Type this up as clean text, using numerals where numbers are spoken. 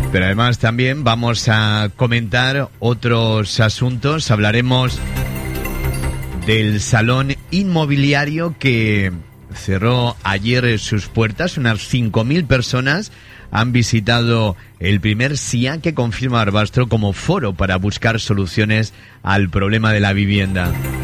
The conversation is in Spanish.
Pero además también vamos a comentar otros asuntos. Hablaremos del salón inmobiliario que cerró ayer sus puertas. Unas 5.000 personas han visitado el primer SIA que confirma Barbastro como foro para buscar soluciones al problema de la vivienda.